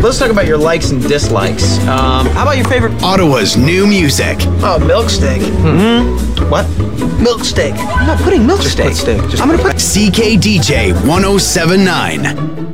let's talk about your likes and dislikes. How about your favorite? Ottawa's new music. Oh, milk steak. Mm-hmm. What? Milk steak. I'm not putting milk steak. Steak. I'm gonna put CKDJ 1079.